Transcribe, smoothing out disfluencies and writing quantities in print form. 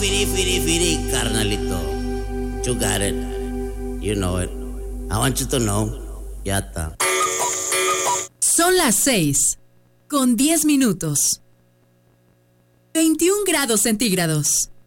Firi, carnalito. You got it. You know it. I want you to know. Ya está. Son las 6:10. 21 grados centígrados.